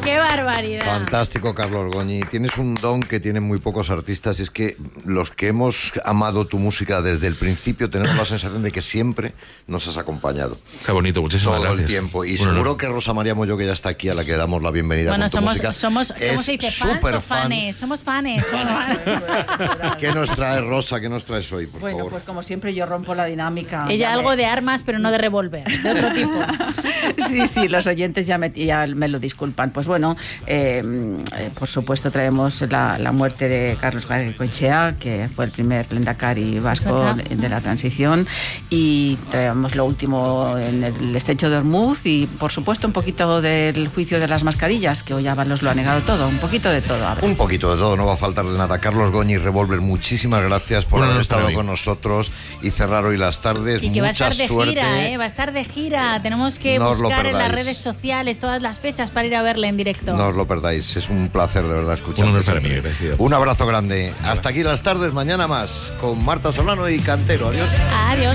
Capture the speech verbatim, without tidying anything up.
¡Qué barbaridad! Fantástico, Carlos Goñi. Tienes un don que tienen muy pocos artistas, y es que los que hemos amado tu música desde el principio tenemos la sensación de que siempre nos has acompañado. Qué bonito, muchísimas todo gracias. el tiempo. Y Bueno, seguro no. que Rosa María Moyo, que ya está aquí, a la que damos la bienvenida Bueno, con tu somos, música, somos, ¿cómo es se dice? ¿Fans súper o fan. fanes? Somos fanes. ¿Qué nos trae, Rosa? ¿Qué nos traes hoy, por Bueno, favor? pues como siempre yo rompo la dinámica. Ella Ya algo me- de armas, pero no de revólver, de otro tipo. Sí, sí, los oyentes ya me, ya me lo disculpan. Pues bueno, eh, eh, por supuesto traemos la, la muerte de Carlos Garaikoetxea, que fue el primer lehendakari vasco ¿Verdad? de, de la transición, y traemos lo último en el estrecho de Ormuz y por supuesto un poquito del juicio de las mascarillas, que hoy Ábalos lo ha negado todo, un poquito de todo. habrá. Un poquito de todo, no va a faltar de nada. Carlos Goñi, Revolver, muchísimas gracias por Bueno, haber no, estado para mí. con nosotros y cerrar hoy las tardes. Y que va a Mucha estar de suerte. gira, ¿eh? Va a estar de gira. Tenemos que No os lo buscar en las perdáis. redes sociales todas las fechas para ir a verle en directo. No os lo perdáis, es un placer de verdad escuchar. Un honor para mí, gracias. Un abrazo grande. Hasta aquí las tardes, mañana más, con Marta Solano y Cantero. Adiós. Adiós.